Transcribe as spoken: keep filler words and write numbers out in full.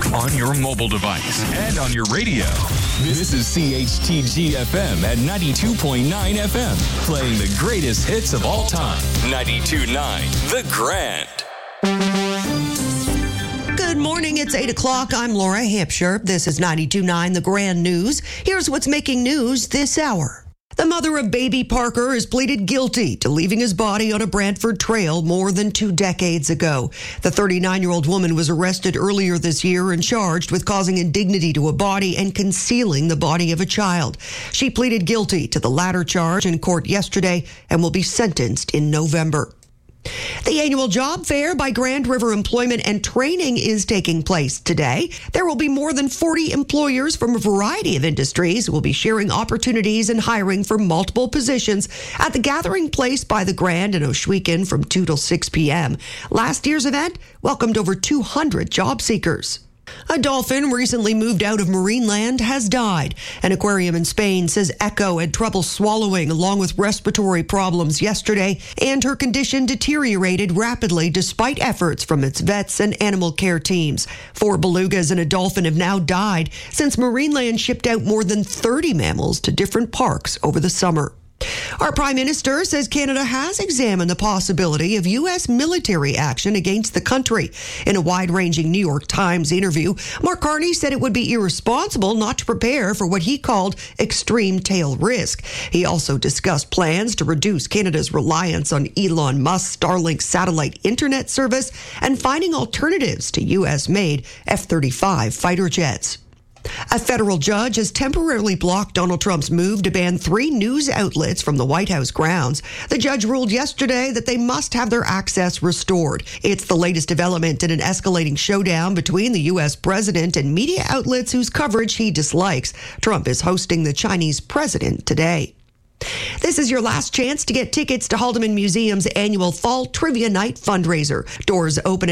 on your mobile device and on your radio. This is C H T G F M at ninety-two point nine F M, playing the greatest hits of all time. ninety-two point nine The Grand. Good morning. It's eight o'clock. I'm Laura Hampshire. This is ninety-two point nine The Grand News. Here's what's making news this hour. The mother of baby Parker has pleaded guilty to leaving his body on a Brantford trail more than two decades ago. The thirty-nine-year-old woman was arrested earlier this year and charged with causing indignity to a body and concealing the body of a child. She pleaded guilty to the latter charge in court yesterday and will be sentenced in November. The annual job fair by Grand River Employment and Training is taking place today. There will be more than forty employers from a variety of industries who will be sharing opportunities and hiring for multiple positions at the gathering place by the Grand in Ohsweken from two till six p.m. Last year's event welcomed over two hundred job seekers. A dolphin recently moved out of Marineland has died. An aquarium in Spain says Echo had trouble swallowing along with respiratory problems yesterday, and her condition deteriorated rapidly despite efforts from its vets and animal care teams. Four belugas and a dolphin have now died since Marineland shipped out more than thirty mammals to different parks over the summer. Our Prime Minister says Canada has examined the possibility of U S military action against the country. In a wide-ranging New York Times interview, Mark Carney said it would be irresponsible not to prepare for what he called extreme tail risk. He also discussed plans to reduce Canada's reliance on Elon Musk's Starlink satellite internet service and finding alternatives to U S-made F thirty-five fighter jets. A federal judge has temporarily blocked Donald Trump's move to ban three news outlets from the White House grounds. The judge ruled yesterday that they must have their access restored. It's the latest development in an escalating showdown between the U S president and media outlets whose coverage he dislikes. Trump is hosting the Chinese president today. This is your last chance to get tickets to Haldeman Museum's annual Fall Trivia Night fundraiser. Doors open